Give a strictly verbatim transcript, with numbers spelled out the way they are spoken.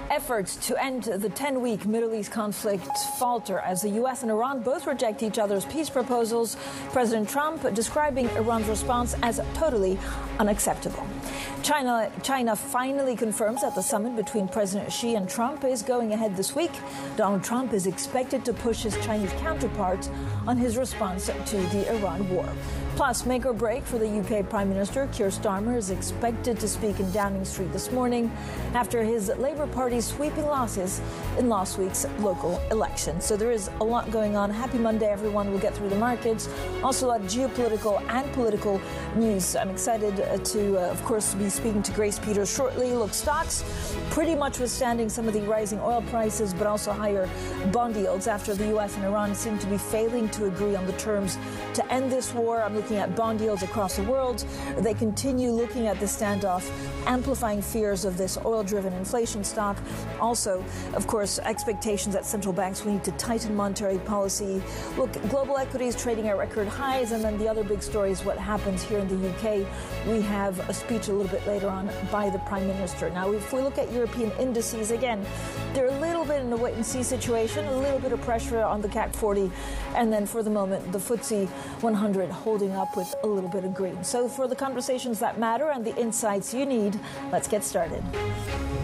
Efforts to end the ten-week Middle East conflict falter as the U S and Iran both reject each other's peace proposals. President Trump describing Iran's response as totally unacceptable. China, China finally confirms that the summit between President Xi and Trump is going ahead this week. Donald Trump is expected to push his Chinese counterpart on his response to the Iran war. Plus, make or break for the U K Prime Minister. Keir Starmer is expected to speak in Downing Street this morning after his Labour Party's sweeping losses in last week's local election. So there is a lot going on. Happy Monday, everyone. We'll get through the markets. Also, a lot of geopolitical and political news. I'm excited to, uh, of course, be speaking to Grace Peters shortly. Look, stocks pretty much withstanding some of the rising oil prices, but also higher bond yields after the U S and Iran seem to be failing to agree on the terms to end this war. I'm looking at bond yields across the world. They continue looking at the standoff, amplifying fears of this oil-driven inflation stock. Also, of course, expectations that central banks will need to tighten monetary policy. Look, global equities trading at record highs, and then the other big story is what happens here in the U K. We have a speech a little bit later on by the Prime Minister. Now, if we look at European indices, again, they're a little bit in a wait-and-see situation, a little bit of pressure on the C A C forty, and then for the moment, the F T S E one hundred holding up with a little bit of green. So for the conversations that matter and the insights you need, let's get started.